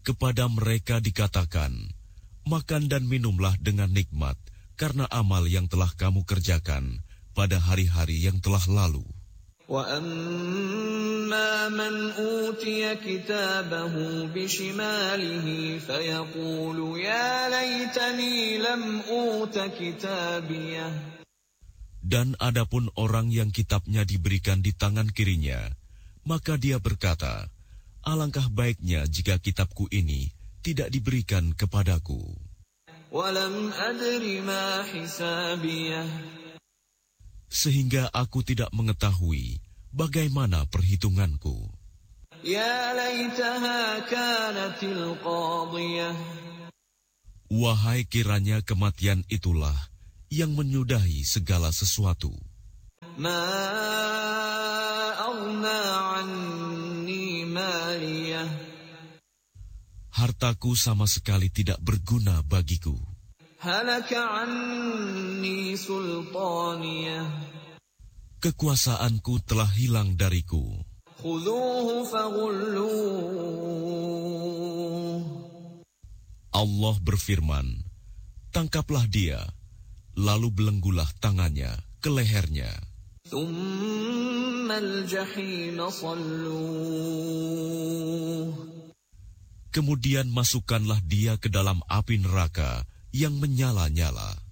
Kepada mereka dikatakan, makan dan minumlah dengan nikmat karena amal yang telah kamu kerjakan pada hari-hari yang telah lalu. وَأَمَّا مَنْ أُوتِيَ كِتَابَهُ بِشِمَالِهِ فَيَقُولُ يَا لَيْتَنِي لَمْ أُوتَ كِتَابِيَهْ. Dan adapun orang yang kitabnya diberikan di tangan kirinya, maka dia berkata, alangkah baiknya jika kitabku ini tidak diberikan kepadaku. وَلَمْ أَدْرِ مَا حِسَابِيَهْ. Sehingga aku tidak mengetahui bagaimana perhitunganku. يَا لَيْتَهَا كَانَتِ الْقَاضِيَةَ. Wahai kiranya kematian itulah yang menyudahi segala sesuatu. مَا أَغْنَى عَنِّي مَالِيَهْ. Hartaku sama sekali tidak berguna bagiku. هَلَكَ عَنِّي سُلْطَانِيَهْ. Kekuasaanku telah hilang dariku. خُذُوهُ فَغُلُّوهُ. Allah berfirman, tangkaplah dia, lalu belenggulah tangannya ke lehernya. ثُمَّ الْجَحِيمَ صَلُّوهُ. Kemudian masukkanlah dia ke dalam api neraka yang menyala-nyala.